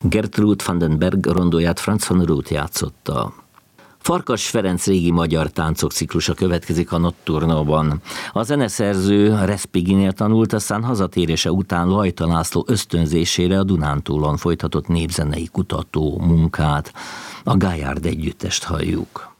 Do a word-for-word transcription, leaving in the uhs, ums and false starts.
Gertrud van den Berg rondóját Franz van Rooth játszotta. Farkas Ferenc régi magyar táncok ciklusa következik a Notturnoban. A zeneszerző Respiginél tanult, aztán hazatérése után Lajta László ösztönzésére a Dunántúlon folytatott népzenei kutató munkát. A Gályárd együttest halljuk.